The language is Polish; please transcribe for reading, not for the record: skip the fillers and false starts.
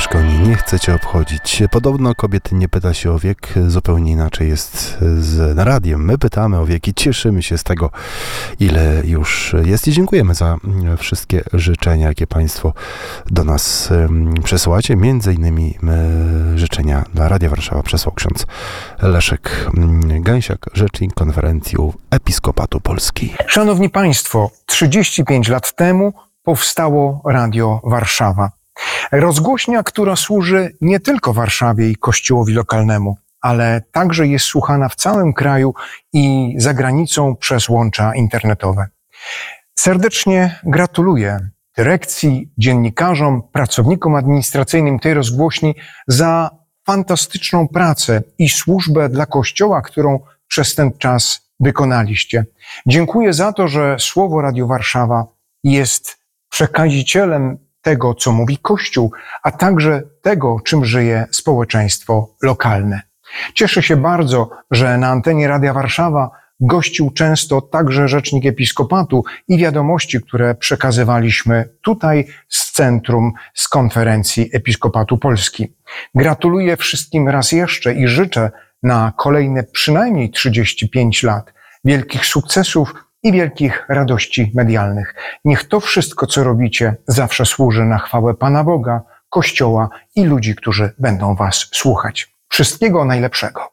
Peszkoni, nie chcecie obchodzić. Podobno kobiety nie pyta się o wiek, zupełnie inaczej jest z radiem. My pytamy o wiek i cieszymy się z tego, ile już jest i dziękujemy za wszystkie życzenia, jakie Państwo do nas przesyłacie. Między innymi życzenia dla Radia Warszawa przesłał ksiądz Leszek Gęsiak, rzecznik Konferencji Episkopatu Polski. Szanowni Państwo, 35 lat temu powstało Radio Warszawa. Rozgłośnia, która służy nie tylko Warszawie i kościołowi lokalnemu, ale także jest słuchana w całym kraju i za granicą przez łącza internetowe. Serdecznie gratuluję dyrekcji, dziennikarzom, pracownikom administracyjnym tej rozgłośni za fantastyczną pracę i służbę dla Kościoła, którą przez ten czas wykonaliście. Dziękuję za to, że Słowo Radio Warszawa jest przekazicielem tego, co mówi Kościół, a także tego, czym żyje społeczeństwo lokalne. Cieszę się bardzo, że na antenie Radia Warszawa gościł często także rzecznik Episkopatu i wiadomości, które przekazywaliśmy tutaj z centrum, z Konferencji Episkopatu Polski. Gratuluję wszystkim raz jeszcze i życzę na kolejne przynajmniej 35 lat wielkich sukcesów i wielkich radości medialnych. Niech to wszystko, co robicie, zawsze służy na chwałę Pana Boga, Kościoła i ludzi, którzy będą Was słuchać. Wszystkiego najlepszego.